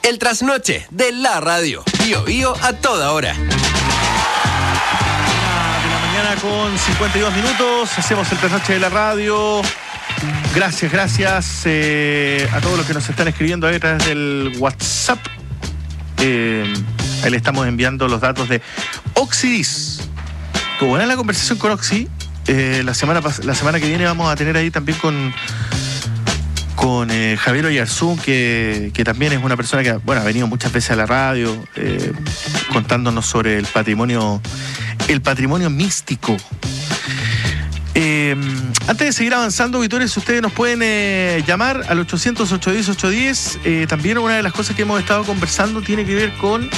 El trasnoche de la radio. Bio Bio a toda hora. De la mañana con 52 minutos. Hacemos el trasnoche de la radio. Gracias a todos los que nos están escribiendo ahí a través del WhatsApp. Ahí le estamos enviando los datos de Oxidis. Estuvo buena la conversación con Oxy. La semana que viene vamos a tener ahí también con Javier Oyarzún, que también es una persona que ha venido muchas veces a la radio contándonos sobre el patrimonio místico. Antes de seguir avanzando, auditores, ustedes nos pueden llamar al 800-810-810. También una de las cosas que hemos estado conversando tiene que ver con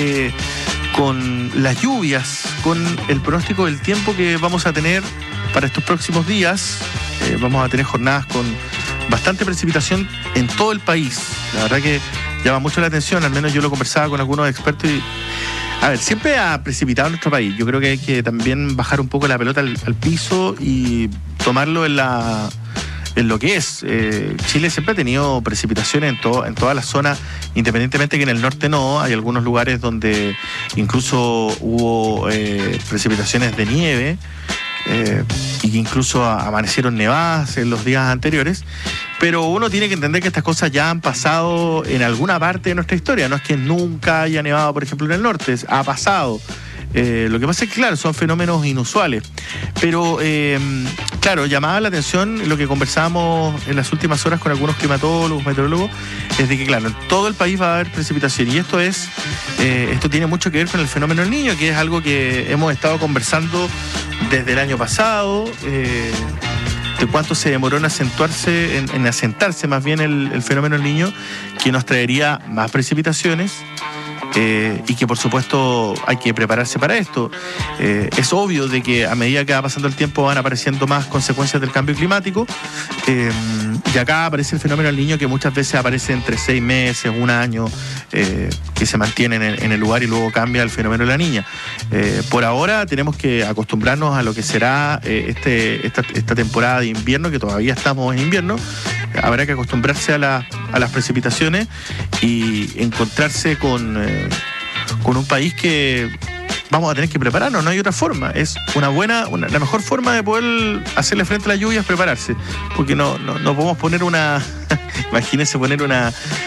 las lluvias, con el pronóstico del tiempo que vamos a tener para estos próximos días. Vamos a tener jornadas con bastante precipitación en todo el país. La verdad que llama mucho la atención, al menos yo lo conversaba con algunos expertos y... A ver, siempre ha precipitado en nuestro país. Yo creo que hay que también bajar un poco la pelota al piso y tomarlo en lo que es. Chile siempre ha tenido precipitaciones en toda la zona, independientemente que en el norte no. Hay algunos lugares donde incluso hubo precipitaciones de nieve y que incluso amanecieron nevadas en los días anteriores. Pero uno tiene que entender que estas cosas ya han pasado en alguna parte de nuestra historia. No es que nunca haya nevado, por ejemplo, en el norte. Ha pasado. Lo que pasa es que, claro, son fenómenos inusuales. Pero, claro, llamaba la atención lo que conversábamos en las últimas horas con algunos climatólogos, meteorólogos, es de que, claro, en todo el país va a haber precipitación. Y esto tiene mucho que ver con el fenómeno del Niño, que es algo que hemos estado conversando desde el año pasado, de cuánto se demoró en asentarse más bien el fenómeno del Niño, que nos traería más precipitaciones. Y que por supuesto hay que prepararse para esto. Es obvio de que a medida que va pasando el tiempo van apareciendo más consecuencias del cambio climático, y acá aparece el fenómeno del Niño, que muchas veces aparece entre 6 meses, un año, que se mantiene en el lugar y luego cambia el fenómeno de la Niña. Por ahora tenemos que acostumbrarnos a lo que será esta temporada de invierno, que todavía estamos en invierno. Habrá que acostumbrarse a las precipitaciones y encontrarse con un país que vamos a tener que prepararnos, no hay otra forma. Es la mejor forma de poder hacerle frente a las lluvias, prepararse, porque no podemos poner imagínense poner una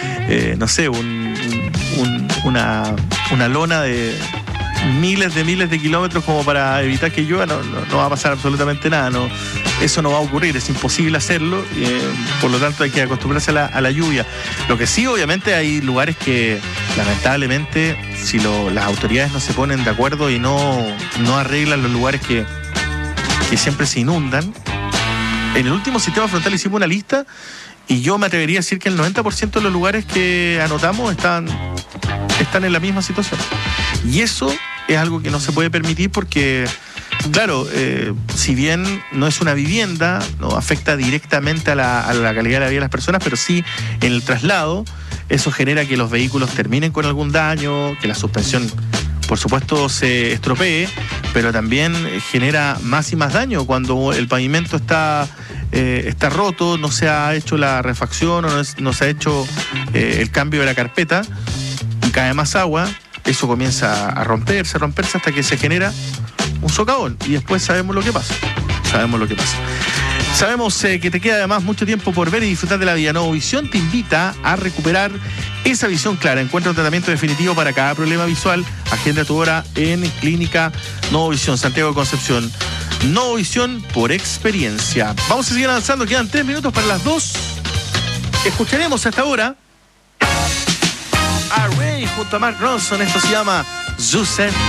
lona de miles de kilómetros como para evitar que llueva. No va a pasar absolutamente nada, eso no va a ocurrir, es imposible hacerlo, por lo tanto hay que acostumbrarse a la lluvia. Lo que sí, obviamente, hay lugares que lamentablemente, si las autoridades no se ponen de acuerdo y no arreglan los lugares que siempre se inundan. En el último sistema frontal hicimos una lista y yo me atrevería a decir que el 90% de los lugares que anotamos están en la misma situación. Y eso es algo que no se puede permitir porque, claro, si bien no es una vivienda, no afecta directamente a la calidad de la vida de las personas, pero sí en el traslado, eso genera que los vehículos terminen con algún daño, que la suspensión, por supuesto, se estropee, pero también genera más y más daño cuando el pavimento está roto, no se ha hecho la refacción o no se ha hecho el cambio de la carpeta, y cae más agua. Eso comienza a romperse hasta que se genera un socavón. Y después sabemos lo que pasa. Sabemos que te queda además mucho tiempo por ver y disfrutar de la vida. Novovisión te invita a recuperar esa visión clara. Encuentra un tratamiento definitivo para cada problema visual. Agenda tu hora en Clínica Novovisión, Santiago de Concepción. Novovisión por experiencia. Vamos a seguir avanzando. Quedan 3 minutos para las 2. Escucharemos hasta ahora a Ray junto a Mark Ronson. Esto se llama Zusen.